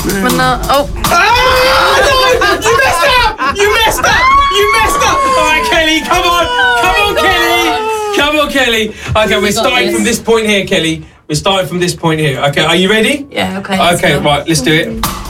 Oh! No! You messed up! All right, Kelly, come on, Kelly. Okay, we're starting from this point here, Kelly. Okay, are you ready? Yeah, okay. Okay, right, let's do it.